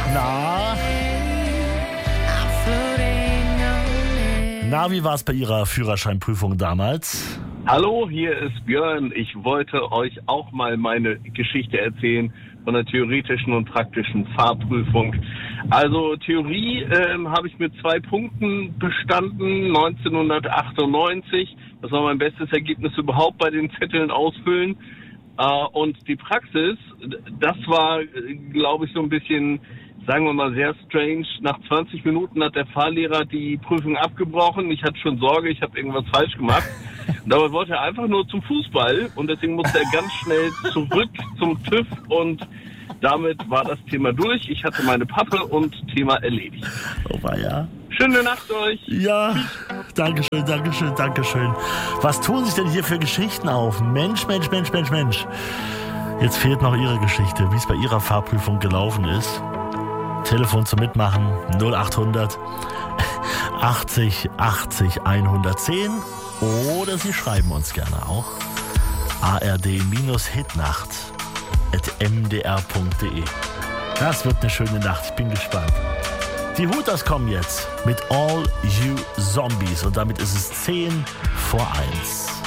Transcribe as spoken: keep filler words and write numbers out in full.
Na? Na, wie war es bei Ihrer Führerscheinprüfung damals? Hallo, hier ist Björn. Ich wollte euch auch mal meine Geschichte erzählen von der theoretischen und praktischen Fahrprüfung. Also Theorie ähm, habe ich mit zwei Punkten bestanden, neunzehnhundertachtundneunzig. Das war mein bestes Ergebnis überhaupt bei den Zetteln ausfüllen. Äh, und die Praxis, das war, glaube ich, so ein bisschen, sagen wir mal, sehr strange. Nach zwanzig Minuten hat der Fahrlehrer die Prüfung abgebrochen. Ich hatte schon Sorge, ich habe irgendwas falsch gemacht. Und dabei wollte er einfach nur zum Fußball und deswegen musste er ganz schnell zurück zum TÜV und damit war das Thema durch. Ich hatte meine Pappe und Thema erledigt. Oh, war ja. Schöne Nacht euch. Ja, Dankeschön, Dankeschön, Dankeschön. Was tun sich denn hier für Geschichten auf? Mensch, Mensch, Mensch, Mensch, Mensch. Jetzt fehlt noch Ihre Geschichte, wie es bei Ihrer Fahrprüfung gelaufen ist. Telefon zum Mitmachen null achthundert achtzig achtzig hundertzehn oder Sie schreiben uns gerne auch ard-hitnacht at m d r punkt d e. Das wird eine schöne Nacht, ich bin gespannt. Die Hooters kommen jetzt mit All You Zombies und damit ist es zehn vor eins.